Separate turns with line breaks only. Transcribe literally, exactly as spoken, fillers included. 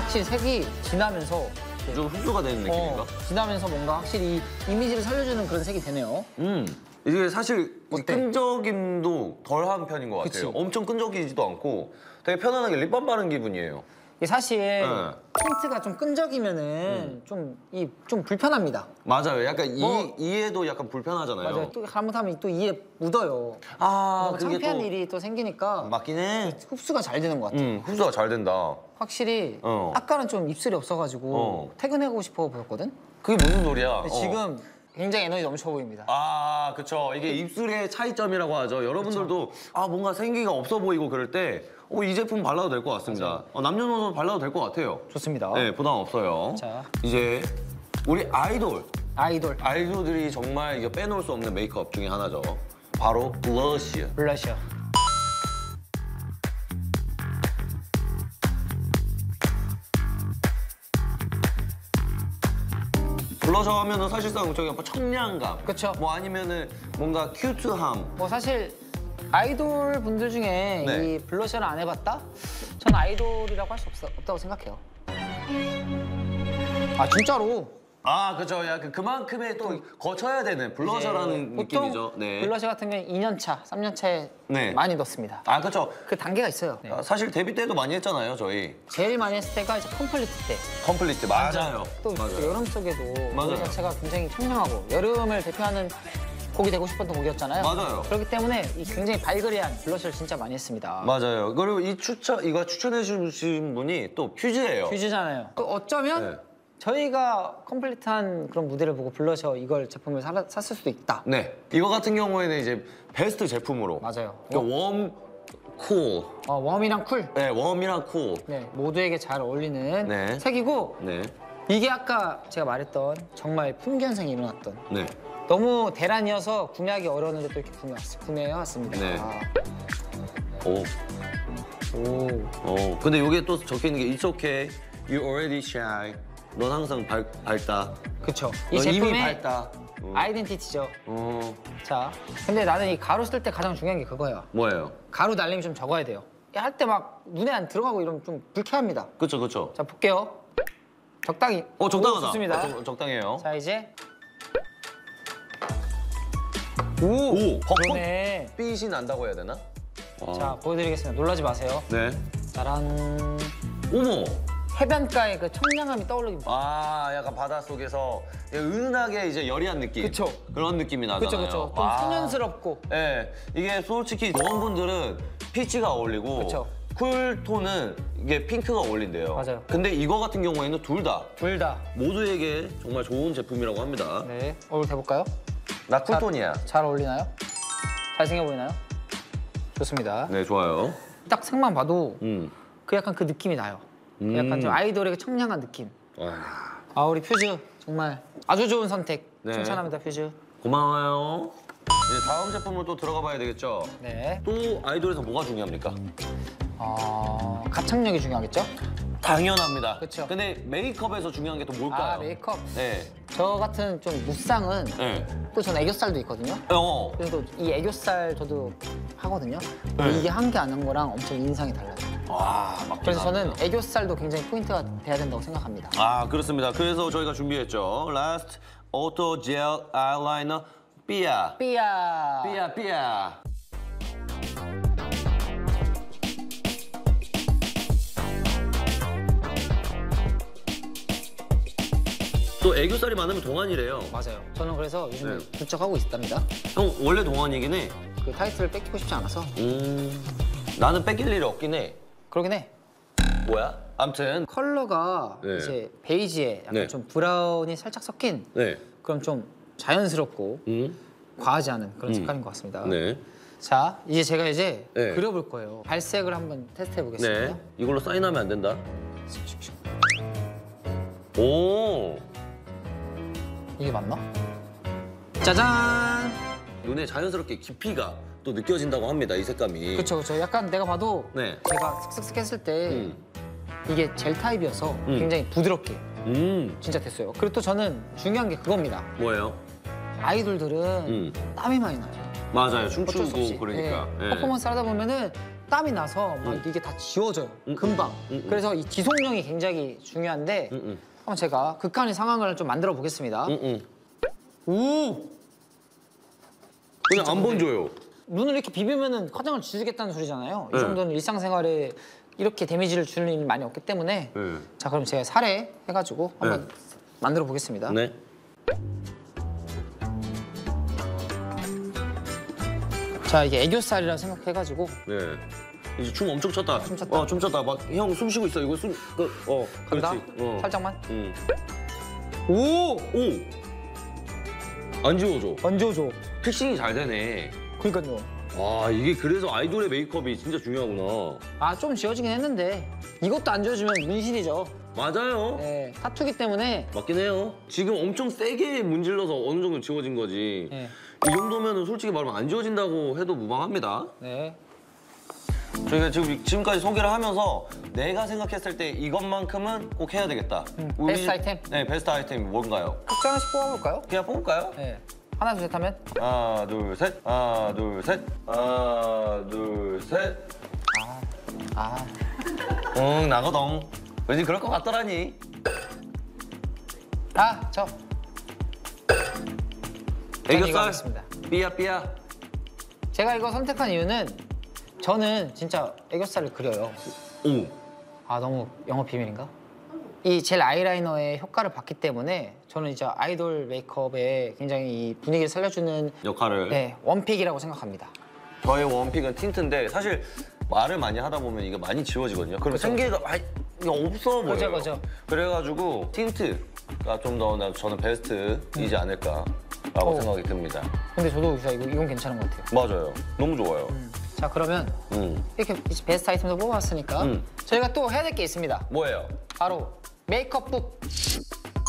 확실히 색이 진하면서
좀 흡수가 되는 느낌인가?
어, 진하면서 뭔가 확실히 이 이미지를 살려주는 그런 색이 되네요.
음, 이게 사실 이
어때?
끈적임도 덜한 편인 것 같아요.
그치?
엄청 끈적이지도 않고 되게 편안하게 립밤 바른 기분이에요.
이게 사실
네.
틴트가 좀 끈적이면은
음.
좀 이 좀 불편합니다.
맞아요. 약간
뭐-
이, 이에도 약간 불편하잖아요.
맞아요. 또 잘못하면 또 이에 묻어요.
아,
뭔가
그게
창피한
또
일이 또 생기니까
맞긴 해.
흡수가 잘 되는 것 같아요.
음, 흡수가 잘 된다.
확실히
어.
아까는 좀 입술이 없어가지고
어.
퇴근하고 싶어 보였거든.
그게 무슨 소리야?
근데
어.
지금 굉장히 에너지 넘쳐 보입니다.
아, 그쵸. 이게 입술의 차이점이라고 하죠. 여러분들도 아 뭔가 생기가 없어 보이고 그럴 때 어, 이 제품 발라도 될 것 같습니다. 어, 남녀노소 발라도 될 것 같아요.
좋습니다.
네, 부담 없어요.
자.
이제 우리 아이돌.
아이돌
아이돌들이 정말 이거 빼놓을 수 없는 메이크업 중에 하나죠. 바로 블러쉬.
블러셔.
블러셔 하면은 사실상 저기 뭐 청량감.
그쵸.
뭐 아니면은 뭔가 큐트함.
뭐 사실 아이돌 분들 중에
네.
이 블러셔를 안 해봤다? 전 아이돌이라고 할 수 없다고 생각해요. 아 진짜로.
아, 그죠. 약간 그만큼의 또 거쳐야 되는 블러셔라는
이제 보통
느낌이죠. 네.
블러셔 같은 경우는 이 년 차, 삼 년 차에
네.
많이 넣습니다.
아, 그죠.
그 단계가 있어요. 네.
아, 사실 데뷔 때도 많이 했잖아요, 저희.
제일 많이 했을 때가 이제 컴플리트 때.
컴플리트. 맞아요.
또
맞아요.
여름 속에도
맞아요.
노래 자체가 굉장히 청량하고 여름을 대표하는 곡이 되고 싶었던 곡이었잖아요.
맞아요.
그렇기 때문에 이 굉장히 발그레한 블러셔를 진짜 많이 했습니다.
맞아요. 그리고 이 추천, 이거 추천해 주신 분이 또 퓨즈예요.
퓨즈잖아요. 또 어쩌면
네.
저희가 컴플리트한 그런 무대를 보고 블러셔 이걸 제품을 사, 샀을 수도 있다.
네. 이거 같은 경우에는 이제 베스트 제품으로.
맞아요.
그러니까 웜, 쿨.
어, 웜이랑 쿨.
네, 웜이랑 쿨.
네, 모두에게 잘 어울리는
네.
색이고
네. 이게
이게 아까 제가 말했던 정말 풍견생이 일어났던
네.
너무 대란이어서 구매하기 어려웠는데 또 이렇게 구매, 구매해왔습니다.
네.
아,
오.
오.
오. 근데 여기에 또 적혀 있는 게 It's okay, you already shy. 넌 항상 밝, 밝다.
그쵸. 이
넌 이미
제품의
밝다. 어.
아이덴티티죠.
어.
자, 근데 나는 이 가루 쓸 때 가장 중요한 게 그거예요.
뭐예요?
가루 날림이 좀 적어야 돼요. 할 때 막 눈에 안 들어가고 이러면 좀 불쾌합니다.
그쵸, 그쵸.
자, 볼게요. 적당히.
어, 적당하다.
오, 좋습니다.
어, 적, 적당해요.
자, 이제.
오! 오! 벅벅
그러네.
빛이 난다고 해야 되나? 와.
자, 보여드리겠습니다. 놀라지 마세요.
네.
짜란.
어머!
해변가의 그 청량함이 떠오르기.
아, 약간 바닷속에서 은은하게 이제 여리한 느낌.
그쵸.
그런 느낌이 나잖아요.
그쵸, 그쵸. 좀
와.
소년스럽고.
네, 이게 솔직히 웜분들은 피치가 어울리고
그쵸.
쿨톤은 이게 핑크가 어울린대요.
맞아요.
근데 이거 같은 경우에는 둘 다
둘 다.
모두에게 정말 좋은 제품이라고 합니다.
네. 얼굴 대볼까요?
나 쿨톤이야.
잘 어울리나요? 잘생겨 보이나요? 좋습니다.
네, 좋아요.
딱 색만 봐도
음.
그 약간 그 느낌이 나요. 그 약간
음.
좀 아이돌의 그 청량한 느낌.
와,
아, 우리 퓨즈 정말 아주 좋은 선택.
네.
칭찬합니다, 퓨즈.
고마워요. 이제 다음 제품으로 또 들어가 봐야 되겠죠?
네.
또 아이돌에서 뭐가 중요합니까?
어, 가창력이 중요하겠죠?
당연합니다.
그쵸.
근데 메이크업에서 중요한 게 또 뭘까요?
아, 메이크업.
네.
저 같은 좀 무쌍은
네.
또 전 애교살도 있거든요.
어.
그래서 이 애교살 저도 하거든요.
네.
이게 한 개 안 한 거랑 엄청 인상이 달라요.
와, 맞긴
그래서 저는
하네요.
애교살도 굉장히 포인트가 돼야 된다고 생각합니다.
아, 그렇습니다. 그래서 저희가 준비했죠. 라스트 오토 젤 아이라이너 삐아.
삐야.
삐아, 삐아. 또 애교살이 많으면 동안이래요.
맞아요. 저는 그래서 요즘
네.
부쩍하고 있답니다.
형, 원래 동안이긴 해.
그 타이틀을 뺏기고 싶지 않아서.
음, 나는 뺏길 일이 없긴 해.
그러긴 해.
뭐야? 암튼.
컬러가
네.
이제 베이지에 약간
네.
좀 브라운이 살짝 섞인
네.
그럼 좀 자연스럽고
음.
과하지 않은 그런
음.
색깔인 것 같습니다.
네.
자, 이제 제가 이제
네.
그려볼 거예요. 발색을 한번 테스트해 보겠습니다.
네. 이걸로 사인하면 안 된다. 오.
이게 맞나? 짜잔!
눈에 자연스럽게 깊이가 또 느껴진다고 합니다. 이 색감이.
그쵸, 그쵸. 약간 내가 봐도
네.
제가 슥슥슥 했을 때
음.
이게 젤 타입이어서
음.
굉장히 부드럽게
음.
진짜 됐어요. 그리고 또 저는 중요한 게 그겁니다.
뭐예요?
아이돌들은
음.
땀이 많이 나요.
맞아요.
어쩔 수 없이.
춤추고 그러니까.
네.
네.
퍼포먼스 하다 보면은 땀이 나서 막
음.
이게 다 지워져요.
음,
금방.
음, 음.
그래서 이 지속력이 굉장히 중요한데
음, 음.
한번 제가 극한의 상황을 좀 만들어 보겠습니다.
응, 응. 오! 그냥 안 번져요.
눈을 이렇게 비비면은 화장을 지우겠다는 소리잖아요. 이
네.
정도는 일상생활에 이렇게 데미지를 주는 일이 많이 없기 때문에
네.
자 그럼 제가 살에 해가지고 한번 만들어 보겠습니다.
네.
자 이게 애교살이라 생각해가지고
네. 이제 춤 엄청 췄다.
춤 췄다.
어, 춤 췄다. 막 형 숨 쉬고 있어. 이거 숨, 그, 어,
간다.
그렇지. 어.
살짝만.
응.
오!
오! 안 지워져.
얹어줘.
픽싱이 잘 되네.
그러니까요.
와, 이게 그래서 아이돌의 메이크업이 진짜 중요하구나.
아 좀 지워지긴 했는데 이것도 안 지워지면 문신이죠.
맞아요.
네, 타투기 때문에
맞긴 해요. 지금 엄청 세게 문질러서 어느 정도 지워진 거지.
네.
이 정도면은 솔직히 말하면 안 지워진다고 해도 무방합니다.
네.
저희가 지금 지금까지 소개를 하면서 내가 생각했을 때 이것만큼은 꼭 해야 되겠다.
음,
우리-
베스트 아이템?
네, 베스트 아이템이 뭔가요?
각자 하나씩 뽑아볼까요?
그냥 뽑을까요?
네. 하나 둘 셋 하면
하나, 둘, 셋. 하나, 둘, 셋. 하나, 둘, 셋.
아
응, 나거동. 왠지 그럴 것 같더라니.
아, 저 이거
애교살.
하겠습니다.
삐야, 삐야.
제가 이거 선택한 이유는 저는 진짜 애교살을 그려요.
오.
아 너무 영업 비밀인가? 이 젤 아이라이너의 효과를 봤기 때문에 저는 이제 아이돌 메이크업에 굉장히 이 분위기를 살려주는
역할을.
네, 원픽이라고 생각합니다.
저의 원픽은 틴트인데 사실 말을 많이 하다 보면 이게 많이 지워지거든요. 그럼
그쵸,
생기가 많이 이게 없어 보여요.
그죠, 그죠.
그래가지고 틴트가 좀 더 저는 베스트이지 않을까라고
오.
생각이 듭니다.
근데 저도 진짜 이거, 이건 괜찮은 것 같아요.
맞아요. 너무 좋아요.
자 그러면
음.
이렇게 베스트 아이템도 뽑아왔으니까
음.
저희가 또 해야 될 게 있습니다.
뭐예요?
바로 메이크업북.